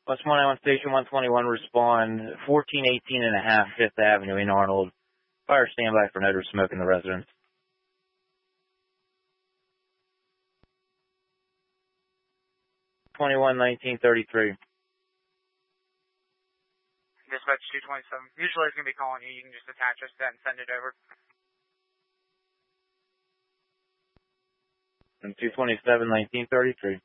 West 191 Station 121, respond 1418 and a half 5th Avenue in Arnold. Fire standby for odor smoke in the residence. 21-1933. Dispatch 227. Usually it's going to be calling you. You can just attach us to that and send it over. And 227-1933.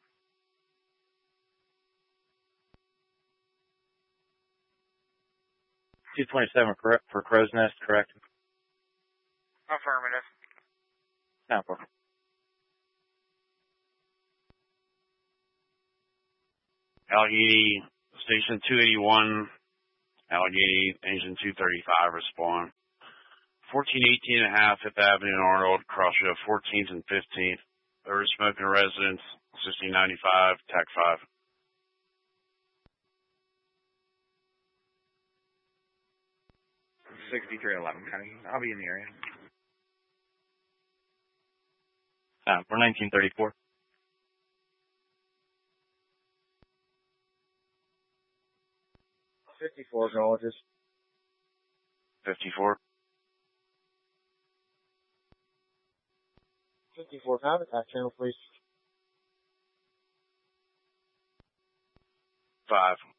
227 for Crow's Nest, correct? Affirmative. Sample. Allegheny, Station 281, Allegheny, Engine 235, respond. 1418 and a half 5th Avenue in Arnold, cross you 14th and 15th. Odor smoke in residence, 1695, TAC 5. I'll be in the area. For 1934. 54 acknowledges. 54. 54, have attack channel, please. 5.